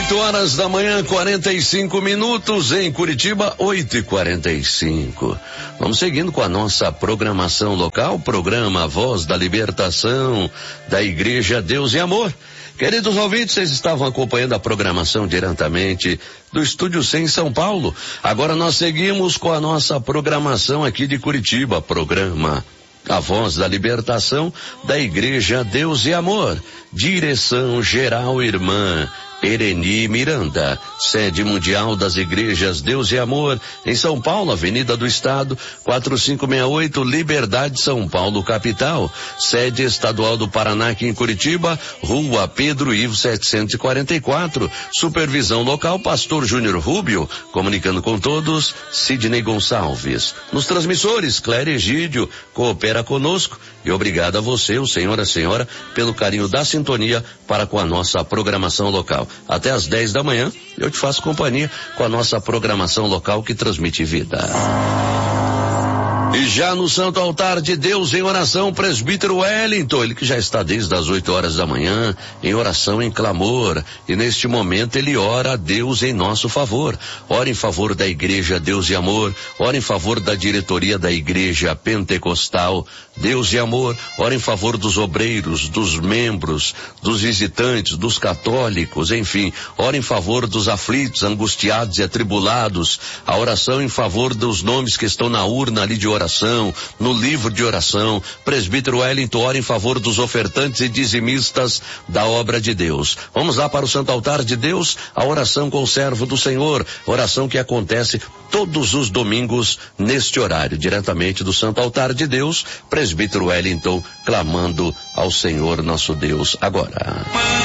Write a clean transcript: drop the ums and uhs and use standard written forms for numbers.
8 da manhã, 45 minutos em Curitiba, 8h45. Vamos seguindo com a nossa programação local, programa Voz da Libertação da Igreja Deus e Amor. Queridos ouvintes, vocês estavam acompanhando a programação diretamente do Estúdio 100 em São Paulo. Agora nós seguimos com a nossa programação aqui de Curitiba, programa A Voz da Libertação da Igreja Deus e Amor. Direção geral irmã Ereni Miranda, sede mundial das igrejas Deus e Amor, em São Paulo, Avenida do Estado, 4568, Liberdade, São Paulo, capital. Sede estadual do Paraná, aqui em Curitiba, Rua Pedro Ivo 744. Supervisão local, Pastor Júnior Rubio. Comunicando com todos, Sidney Gonçalves. Nos transmissores, Cléria Egídio, coopera conosco. E obrigado a você, o senhor, a senhora, pelo carinho da sintonia para com a nossa programação local. Até às 10 da manhã, eu te faço companhia com a nossa programação local que transmite vida. E já no Santo Altar de Deus, em oração, presbítero Wellington, ele que já está desde as 8 da manhã, em oração, em clamor, e neste momento ele ora a Deus em nosso favor. Ora em favor da Igreja Deus e Amor, ora em favor da diretoria da Igreja Pentecostal Deus e Amor, ora em favor dos obreiros, dos membros, dos visitantes, dos católicos, enfim, ora em favor dos aflitos, angustiados e atribulados, a oração em favor dos nomes que estão na urna ali de oração, no livro de oração. Presbítero Wellington ora em favor dos ofertantes e dizimistas da obra de Deus. Vamos lá para o Santo Altar de Deus, a oração com o servo do Senhor, oração que acontece todos os domingos neste horário, diretamente do Santo Altar de Deus, presbítero Wellington clamando ao Senhor nosso Deus agora.